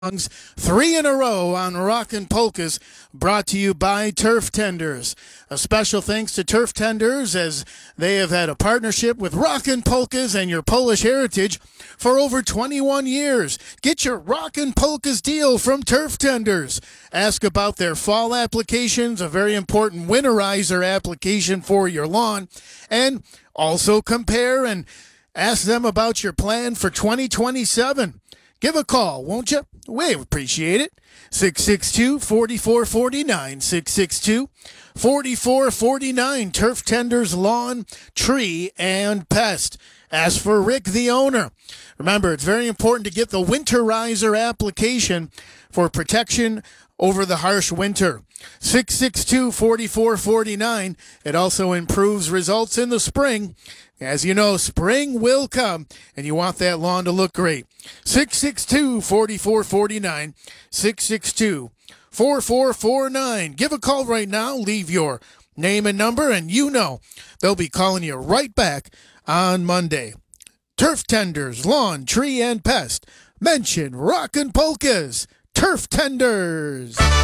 Three in a row on Rockin' Polkas, brought to you by Turf Tenders. A special thanks to Turf Tenders as they have had a partnership with Rockin' Polkas and your Polish heritage for over 21 years. Get your Rockin' Polkas deal from Turf Tenders. Ask about their fall applications, a very important winterizer application for your lawn, and also compare and ask them about your plan for 2027. Give a call, won't you? We appreciate it. 662-4449. 662-4449. Turf Tenders Lawn, Tree, and Pest. Ask for Rick, the owner. Remember, it's very important to get the winterizer application for protection over the harsh winter. 662-4449. It also improves results in the spring. As you know, spring will come, and you want that lawn to look great. 662-4449. 662-4449. Give a call right now. Leave your name and number, and you know they'll be calling you right back on Monday. Turf Tenders, Lawn, Tree, and Pest. Mention Rockin' Polkas. Turf Tenders.